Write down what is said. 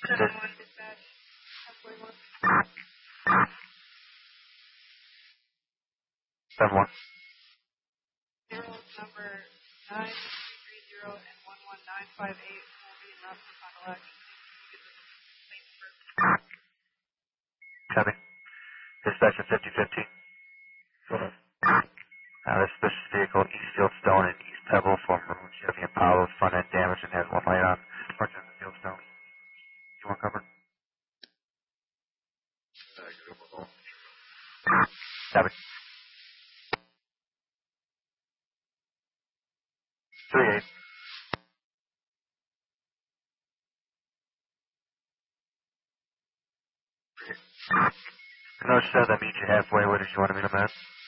7-1 dispatch. Halfway one. 7-1. Zeros number 9330 and 11958 will be enough for final action. Copy. Dispatch at 5015. This suspicious vehicle, East Fieldstone and East Pebble from Maroon Chevy Impala, front end damage and has one light on. Parked in the Fieldstone. You want cover? Copy. 3-8. No, sir, that meets you halfway. Where did you want to meet him at?